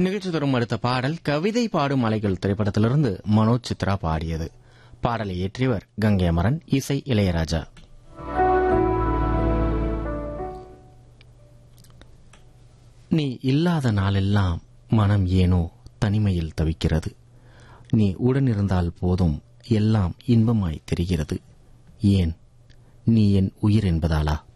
நிகழ்ச்சி தரும் அடுத்த பாடல் கவிதை பாடும் அலைகள் திரைப்படத்திலிருந்து மனோஜ் சித்ரா பாடியது. பாடலை இயற்றியவர் கங்கை அமரன், இசை இளையராஜா. நீ இல்லாத நாளெல்லாம் மனம் ஏனோ தனிமையில் தவிக்கிறது. நீ உடனிருந்தால் போதும் எல்லாம் இன்பமாய் தெரிகிறது. ஏன் நீ என் உயிர் என்பதாலா?